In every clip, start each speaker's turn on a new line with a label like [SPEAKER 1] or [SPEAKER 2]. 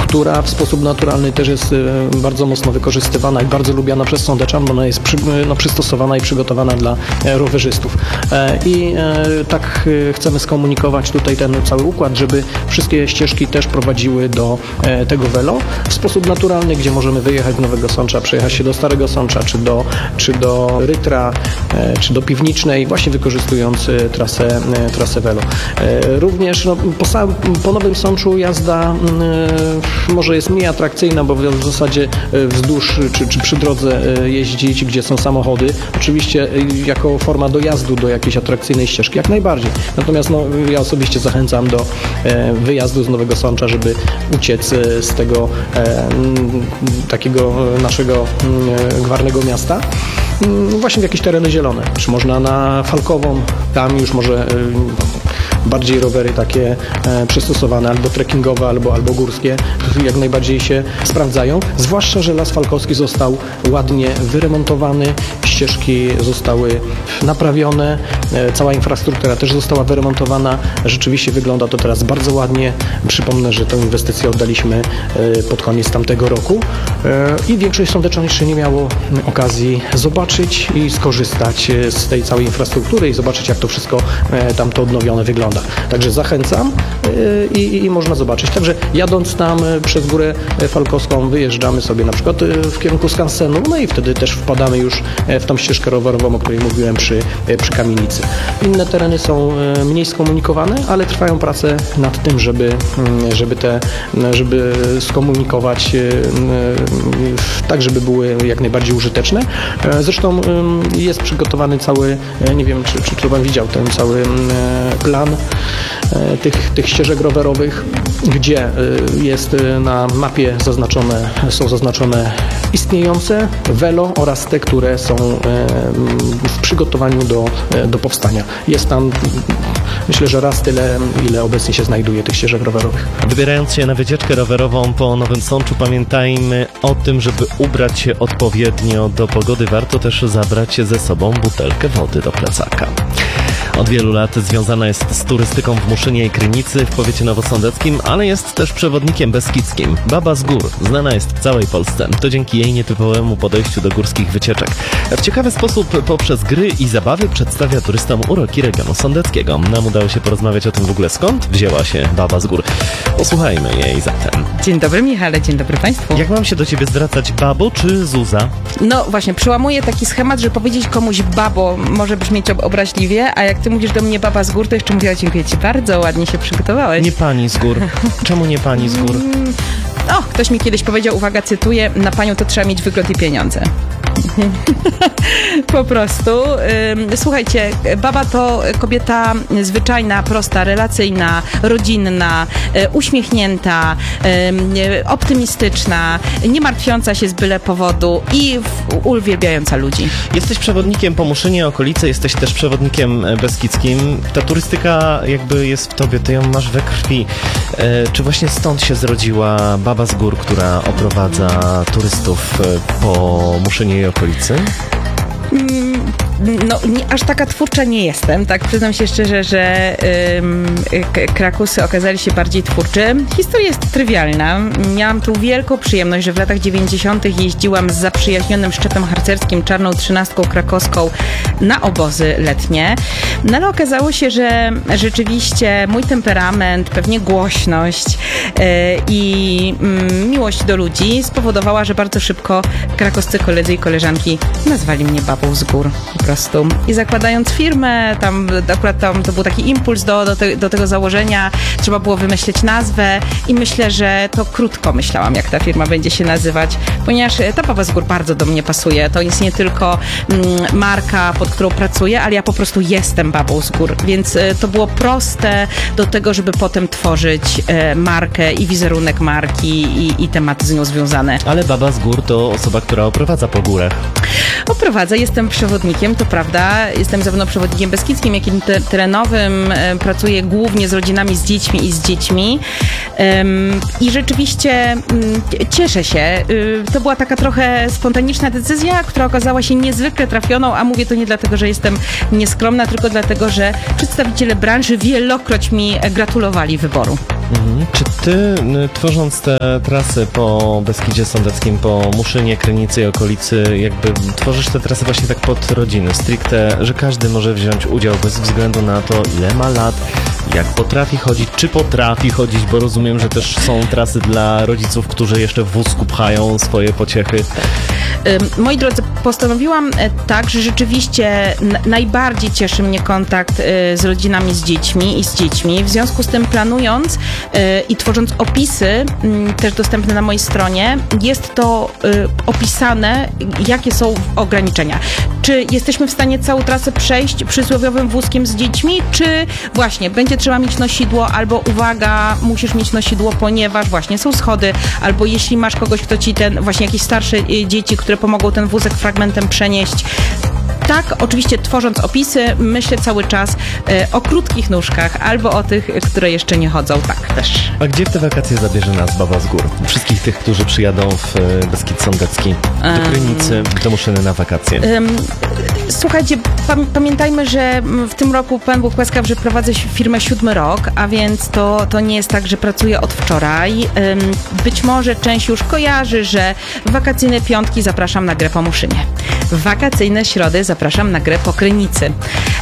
[SPEAKER 1] która w sposób naturalny też jest bardzo mocno wykorzystywana i bardzo lubiana przez sądeczan, bo ona jest przystosowana i przygotowana dla rowerzystów. I tak chcemy skomunikować tutaj ten cały układ, żeby wszystkie ścieżki też prowadziły do tego Velo w sposób naturalny, gdzie możemy wyjechać z Nowego Sącza, przejechać się do Starego Sącza, czy do Rytra, czy do Piwnicznej, właśnie wykorzystując trasę Velo. Również po Nowym Sączu jazda może jest mniej atrakcyjna, bo w zasadzie wzdłuż czy przy drodze jeździć, gdzie są samochody, oczywiście jako forma dojazdu do jakiejś atrakcyjnej ścieżki, jak najbardziej. Natomiast ja osobiście zachęcam do wyjazdu z Nowego Sącza, żeby uciec z tego takiego naszego gwarnego miasta właśnie w jakieś tereny zielone. Czy można na Falkową, tam już może bardziej rowery takie przystosowane, albo trekkingowe, albo górskie, jak najbardziej się sprawdzają. Zwłaszcza, że Las Falkowski został ładnie wyremontowany, ścieżki zostały naprawione, cała infrastruktura też została wyremontowana. Rzeczywiście wygląda to teraz bardzo ładnie. Przypomnę, że tę inwestycję oddaliśmy pod koniec tamtego roku i większość sądeczan jeszcze nie miało okazji zobaczyć i skorzystać z tej całej infrastruktury i zobaczyć, jak to wszystko tam to odnowione wygląda. Także zachęcam i można zobaczyć. Także jadąc tam przez Górę Falkowską wyjeżdżamy sobie na przykład w kierunku skansenu, no i wtedy też wpadamy już w tą ścieżkę rowerową, o której mówiłem przy Kamienicy. Inne tereny są mniej skomunikowane, ale trwają prace nad tym, żeby skomunikować tak, żeby były jak najbardziej użyteczne. Zresztą jest przygotowany cały, nie wiem, czy Pan widział ten cały plan tych ścieżek rowerowych, gdzie jest na mapie są zaznaczone istniejące Velo oraz te, które są w przygotowaniu do powstania. Jest tam, myślę, że raz tyle, ile obecnie się znajduje tych ścieżek rowerowych.
[SPEAKER 2] Wybierając się na wycieczkę rowerową po Nowym Sączu, pamiętajmy o tym, żeby ubrać się odpowiednio do pogody. Warto też zabrać ze sobą butelkę wody do plecaka. Od wielu lat związana jest z turystyką w Muszynie i Krynicy w powiecie nowosądeckim, ale jest też przewodnikiem beskidzkim. Baba z gór znana jest w całej Polsce. To dzięki jej nietypowemu podejściu do górskich wycieczek. W ciekawy sposób poprzez gry i zabawy przedstawia turystom uroki regionu sądeckiego. Nam udało się porozmawiać o tym w ogóle, skąd wzięła się Baba z gór. Posłuchajmy jej zatem.
[SPEAKER 3] Dzień dobry, Michale, dzień dobry Państwu.
[SPEAKER 2] Jak mam się do Ciebie zwracać, babo czy Zuza?
[SPEAKER 3] No właśnie, przełamuję taki schemat, że powiedzieć komuś babo może brzmieć obraźliwie, a jak Ty mówisz do mnie Baba z gór, to jeszcze mówię: dziękuję Ci bardzo, ładnie się przygotowałeś.
[SPEAKER 2] Nie pani z gór. Czemu nie pani z gór?
[SPEAKER 3] Ktoś mi kiedyś powiedział, uwaga, cytuję: na panią to trzeba mieć wygląd i pieniądze. Po prostu. Słuchajcie, baba to kobieta zwyczajna, prosta, relacyjna, rodzinna, uśmiechnięta, optymistyczna, nie martwiąca się z byle powodu i uwielbiająca ludzi.
[SPEAKER 2] Jesteś przewodnikiem po Muszynie, okolicy, jesteś też przewodnikiem beskidzkim. Ta turystyka jakby jest w tobie, ty ją masz we krwi. Czy właśnie stąd się zrodziła Baba z gór, która oprowadza turystów po Muszynie i okolicy?
[SPEAKER 3] No, aż taka twórcza nie jestem, tak? Przyznam się szczerze, że Krakusy okazali się bardziej twórczy. Historia jest trywialna. Miałam tu wielką przyjemność, że w latach 90. jeździłam z zaprzyjaźnionym Szczepem Harcerskim, Czarną 13 krakowską na obozy letnie. No ale okazało się, że rzeczywiście mój temperament, pewnie głośność i miłość do ludzi spowodowała, że bardzo szybko krakowscy koledzy i koleżanki nazwali mnie Babą z gór. Po prostu. I zakładając firmę, tam to był taki impuls do tego założenia, trzeba było wymyślić nazwę i myślę, że to krótko myślałam, jak ta firma będzie się nazywać, ponieważ ta Baba z gór bardzo do mnie pasuje. To jest nie tylko marka, pod którą pracuję, ale ja po prostu jestem Babą z gór, więc to było proste do tego, żeby potem tworzyć markę i wizerunek marki i tematy z nią związane.
[SPEAKER 2] Ale Baba z gór to osoba, która oprowadza po górach.
[SPEAKER 3] Oprowadzę, jestem przewodnikiem, to prawda, jestem zarówno przewodnikiem beskidzkim, jak i terenowym, pracuję głównie z rodzinami, z dziećmi i z dziećmi i rzeczywiście cieszę się. To była taka trochę spontaniczna decyzja, która okazała się niezwykle trafioną, a mówię to nie dlatego, że jestem nieskromna, tylko dlatego, że przedstawiciele branży wielokroć mi gratulowali wyboru.
[SPEAKER 2] Czy ty, tworząc te trasy po Beskidzie Sądeckim, po Muszynie, Krynicy i okolicy, jakby tworzysz te trasy właśnie tak pod rodziny, stricte, że każdy może wziąć udział bez względu na to, ile ma lat, jak potrafi chodzić, czy potrafi chodzić, bo rozumiem, że też są trasy dla rodziców, którzy jeszcze w wózku pchają swoje pociechy.
[SPEAKER 3] Moi drodzy, postanowiłam tak, że rzeczywiście najbardziej cieszy mnie kontakt z rodzinami z dziećmi i z dziećmi. W związku z tym planując i tworząc opisy, też dostępne na mojej stronie, jest to opisane, jakie są ograniczenia. Czy jesteśmy w stanie całą trasę przejść przysłowiowym wózkiem z dziećmi, czy właśnie będzie trzeba mieć nosidło, albo uwaga, musisz mieć nosidło, ponieważ właśnie są schody, albo jeśli masz kogoś, kto ci właśnie jakieś starsze dzieci, które pomogą ten wózek fragmentem przenieść. Tak, oczywiście tworząc opisy, myślę cały czas o krótkich nóżkach albo o tych, które jeszcze nie chodzą, tak też.
[SPEAKER 2] A gdzie w te wakacje zabierze nas Baba z Gór? Wszystkich tych, którzy przyjadą w Beskid Sądecki, do Krynicy, do Muszyny na wakacje.
[SPEAKER 3] Słuchajcie, pamiętajmy, że w tym roku Pan Bóg łaskaw, że prowadzę firmę 7 rok, a więc to nie jest tak, że pracuję od wczoraj. Być może część już kojarzy, że w wakacyjne piątki zapraszam na grę po Muszynie. W wakacyjne środy zapraszam na grę po Krynicy.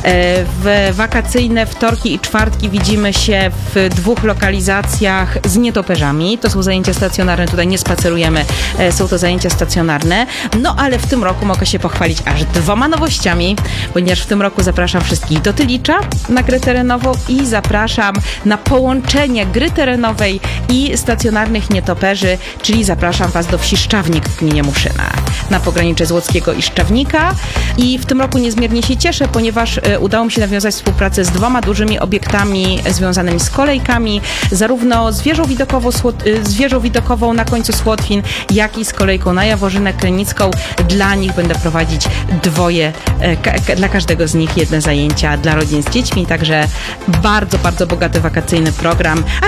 [SPEAKER 3] W wakacyjne wtorki i czwartki widzimy się w 2 lokalizacjach z nietoperzami. To są zajęcia stacjonarne, tutaj nie spacerujemy, są to zajęcia stacjonarne. No ale w tym roku mogę się pochwalić aż 2 nowościami, ponieważ w tym roku zapraszam wszystkich do Tylicza na grę terenową i zapraszam na połączenie gry terenowej i stacjonarnych nietoperzy, czyli zapraszam Was do wsi Szczawnik w gminie Muszyna, na pogranicze Złockiego i Szczawnika. I w tym roku niezmiernie się cieszę, ponieważ udało mi się nawiązać współpracę z 2 dużymi obiektami związanymi z kolejkami, zarówno z wieżą widokową na końcu Słotwin, jak i z kolejką na Jaworzynę Krynicką. Dla nich będę prowadzić 2, dla każdego z nich 1 zajęcia dla rodzin z dziećmi, także bardzo, bardzo bogaty wakacyjny program.